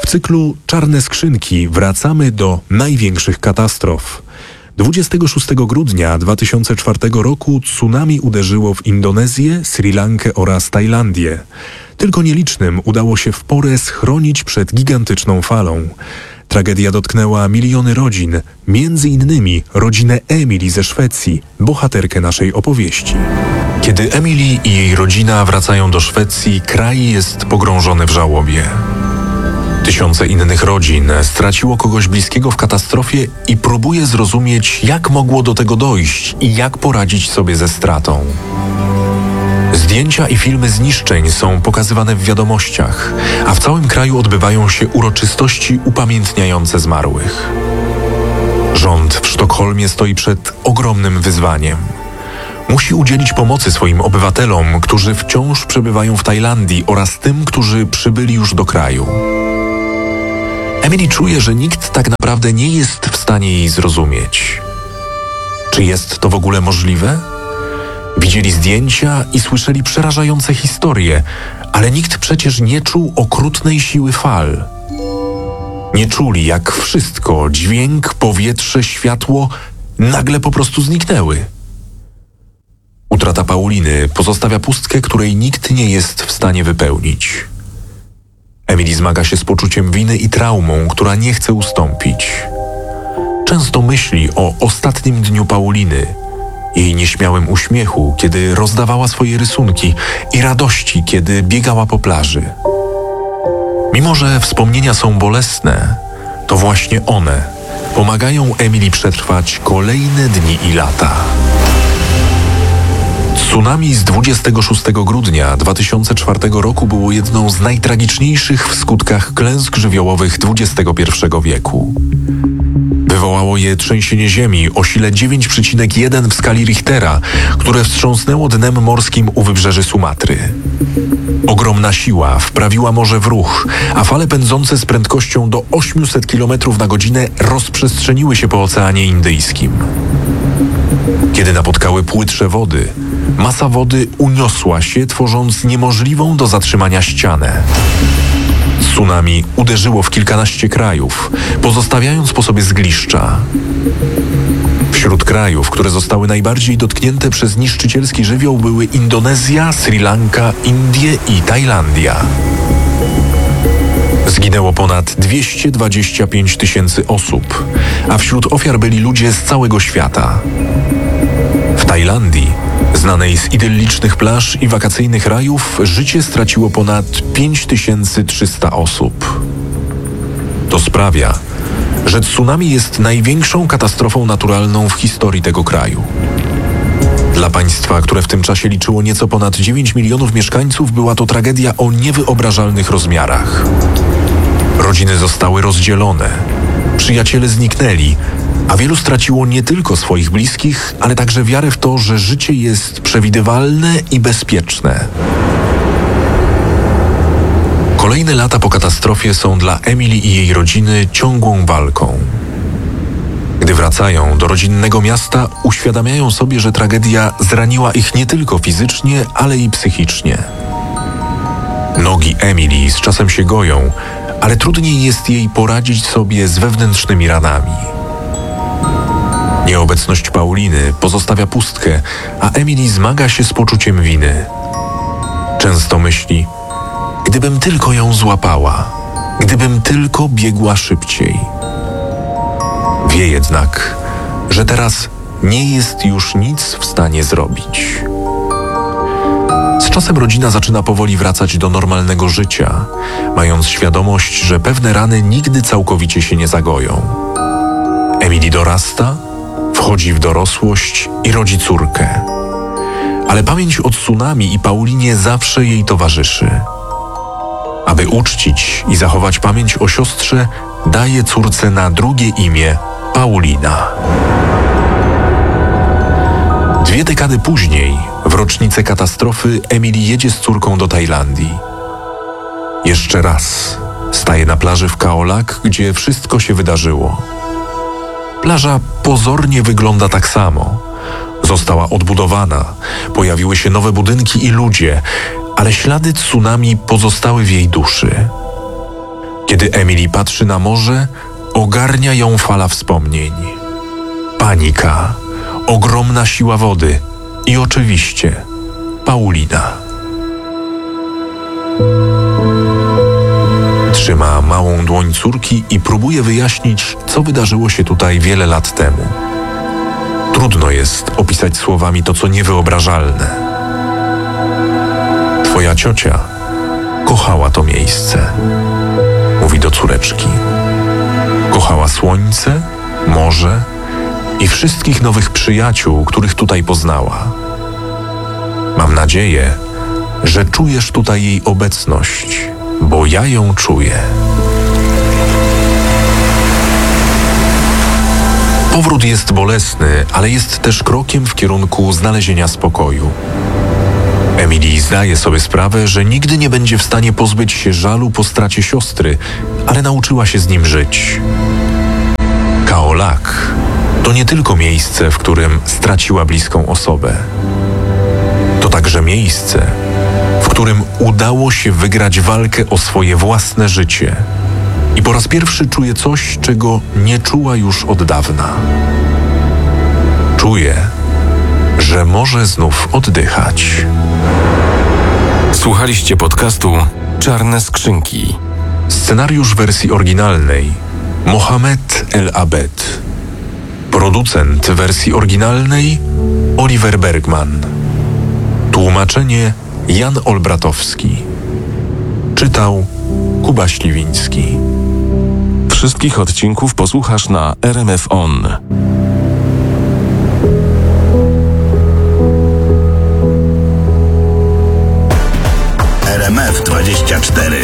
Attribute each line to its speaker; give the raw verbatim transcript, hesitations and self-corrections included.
Speaker 1: W cyklu Czarne skrzynki wracamy do największych katastrof. dwudziestego szóstego grudnia dwa tysiące czwartego roku tsunami uderzyło w Indonezję, Sri Lankę oraz Tajlandię. Tylko nielicznym udało się w porę schronić przed gigantyczną falą. Tragedia dotknęła miliony rodzin, między innymi rodzinę Emily ze Szwecji, bohaterkę naszej opowieści. Kiedy Emily i jej rodzina wracają do Szwecji, kraj jest pogrążony w żałobie. Tysiące innych rodzin straciło kogoś bliskiego w katastrofie i próbuje zrozumieć, jak mogło do tego dojść i jak poradzić sobie ze stratą. Zdjęcia i filmy zniszczeń są pokazywane w wiadomościach, a w całym kraju odbywają się uroczystości upamiętniające zmarłych. Rząd w Sztokholmie stoi przed ogromnym wyzwaniem. Musi udzielić pomocy swoim obywatelom, którzy wciąż przebywają w Tajlandii, oraz tym, którzy przybyli już do kraju. Emily czuje, że nikt tak naprawdę nie jest w stanie jej zrozumieć. Czy jest to w ogóle możliwe? Widzieli zdjęcia i słyszeli przerażające historie, ale nikt przecież nie czuł okrutnej siły fal. Nie czuli, jak wszystko, dźwięk, powietrze, światło, nagle po prostu zniknęły. Utrata Pauliny pozostawia pustkę, której nikt nie jest w stanie wypełnić. Emily zmaga się z poczuciem winy i traumą, która nie chce ustąpić. Często myśli o ostatnim dniu Pauliny, jej nieśmiałym uśmiechu, kiedy rozdawała swoje rysunki, i radości, kiedy biegała po plaży. Mimo że wspomnienia są bolesne, to właśnie one pomagają Emily przetrwać kolejne dni i lata. Tsunami z dwudziestego szóstego grudnia dwa tysiące czwartego roku było jedną z najtragiczniejszych w skutkach klęsk żywiołowych dwudziestego pierwszego wieku. Wywołało je trzęsienie ziemi o sile dziewięć przecinek jeden w skali Richtera, które wstrząsnęło dnem morskim u wybrzeży Sumatry. Ogromna siła wprawiła morze w ruch, a fale pędzące z prędkością do osiemset kilometrów na godzinę rozprzestrzeniły się po Oceanie Indyjskim. Kiedy napotkały płytsze wody, masa wody uniosła się, tworząc niemożliwą do zatrzymania ścianę. Tsunami uderzyło w kilkanaście krajów, pozostawiając po sobie zgliszcza. Wśród krajów, które zostały najbardziej dotknięte przez niszczycielski żywioł, były Indonezja, Sri Lanka, Indie i Tajlandia. Zginęło ponad dwieście dwadzieścia pięć tysięcy osób, a wśród ofiar byli ludzie z całego świata. W Tajlandii, znanej z idyllicznych plaż i wakacyjnych rajów, życie straciło ponad pięć tysięcy trzysta osób. To sprawia, że tsunami jest największą katastrofą naturalną w historii tego kraju. Dla państwa, które w tym czasie liczyło nieco ponad dziewięć milionów mieszkańców, była to tragedia o niewyobrażalnych rozmiarach. Rodziny zostały rozdzielone, przyjaciele zniknęli, a wielu straciło nie tylko swoich bliskich, ale także wiarę w to, że życie jest przewidywalne i bezpieczne. Kolejne lata po katastrofie są dla Emily i jej rodziny ciągłą walką. Gdy wracają do rodzinnego miasta, uświadamiają sobie, że tragedia zraniła ich nie tylko fizycznie, ale i psychicznie. Nogi Emily z czasem się goją, ale trudniej jest jej poradzić sobie z wewnętrznymi ranami. Nieobecność Pauliny pozostawia pustkę, a Emily zmaga się z poczuciem winy. Często myśli: gdybym tylko ją złapała, gdybym tylko biegła szybciej. Wie jednak, że teraz nie jest już nic w stanie zrobić. Z czasem rodzina zaczyna powoli wracać do normalnego życia, mając świadomość, że pewne rany nigdy całkowicie się nie zagoją. Emily dorasta, wchodzi w dorosłość i rodzi córkę. Ale pamięć o tsunami i Paulinie zawsze jej towarzyszy. Aby uczcić i zachować pamięć o siostrze, daje córce na drugie imię Paulina. Dwie dekady później, w rocznicę katastrofy, Emily jedzie z córką do Tajlandii. Jeszcze raz staje na plaży w Kaolak, gdzie wszystko się wydarzyło. Plaża pozornie wygląda tak samo. Została odbudowana, pojawiły się nowe budynki i ludzie, ale ślady tsunami pozostały w jej duszy. Kiedy Emily patrzy na morze, ogarnia ją fala wspomnień. Panika, ogromna siła wody i oczywiście Paulina. Trzyma małą dłoń córki i próbuje wyjaśnić, co wydarzyło się tutaj wiele lat temu. Trudno jest opisać słowami to, co niewyobrażalne. Twoja ciocia kochała to miejsce, mówi do córeczki. Kochała słońce, morze i wszystkich nowych przyjaciół, których tutaj poznała. Mam nadzieję, że czujesz tutaj jej obecność, bo ja ją czuję. Powrót jest bolesny, ale jest też krokiem w kierunku znalezienia spokoju. Emily zdaje sobie sprawę, że nigdy nie będzie w stanie pozbyć się żalu po stracie siostry, ale nauczyła się z nim żyć. Khao Lak to nie tylko miejsce, w którym straciła bliską osobę. To także miejsce, w którym udało się wygrać walkę o swoje własne życie i po raz pierwszy czuje coś, czego nie czuła już od dawna. Czuje, że może znów oddychać.
Speaker 2: Słuchaliście podcastu Czarne Skrzynki.
Speaker 1: Scenariusz wersji oryginalnej Mohamed El Abed. Producent wersji oryginalnej Oliver Bergman. Tłumaczenie Jan Olbratowski. Czytał Kuba Śliwiński.
Speaker 2: Wszystkich odcinków posłuchasz na R M F On.
Speaker 3: R M F dwadzieścia cztery.